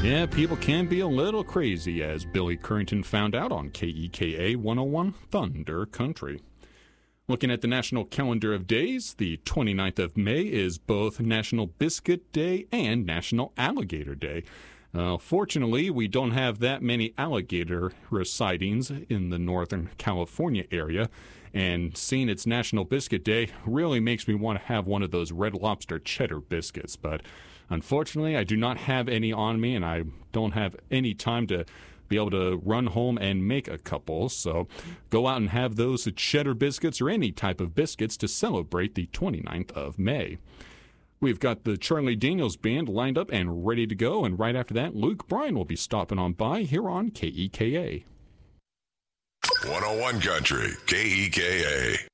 Yeah, people can be a little crazy, as Billy Currington found out on KEKA 101 Thunder Country. Looking at the national calendar of days, the 29th of May is both National Biscuit Day and National Alligator Day. Fortunately, we don't have that many alligator sightings in the Northern California area, and seeing it's National Biscuit Day really makes me want to have one of those Red Lobster cheddar biscuits, but unfortunately, I do not have any on me, and I don't have any time to be able to run home and make a couple, so go out and have those cheddar biscuits or any type of biscuits to celebrate the 29th of May. We've got the Charlie Daniels Band lined up and ready to go, and right after that, Luke Bryan will be stopping on by here on KEKA. 101 Country, KEKA.